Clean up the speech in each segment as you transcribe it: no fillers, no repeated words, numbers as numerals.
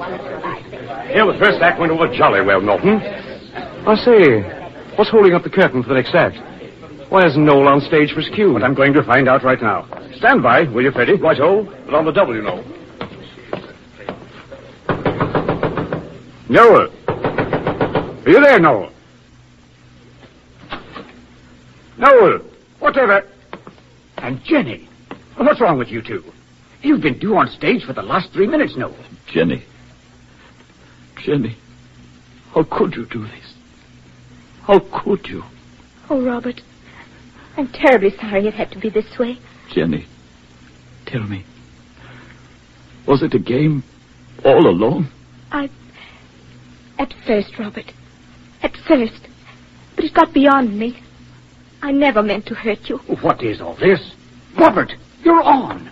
Here, the first act went over jolly well, Norton. I see. What's holding up the curtain for the next act? Why isn't Noel on stage for his cue? But I'm going to find out right now. Stand by, will you, Freddie? Right-o. But on the double, you know. Noel. Are you there, Noel? Noel! Whatever... And Jenny. What's wrong with you two? You've been due on stage for the last 3 minutes, Noel. Jenny, how could you do this? How could you? Oh, Robert, I'm terribly sorry it had to be this way. Jenny, tell me, was it a game all along? At first, Robert. At first. But it got beyond me. I never meant to hurt you. What is all this? Robert, you're on.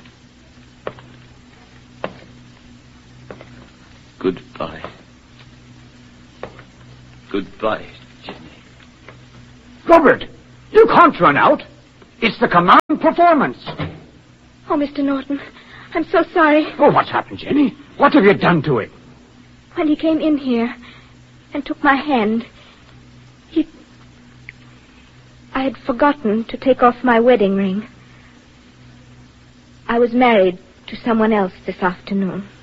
Goodbye. Goodbye, Jenny. Robert, you can't run out. It's the command performance. Oh, Mr. Norton, I'm so sorry. Oh, what's happened, Jenny? What have you done to him? When he came in here and took my hand, I had forgotten to take off my wedding ring. I was married to someone else this afternoon.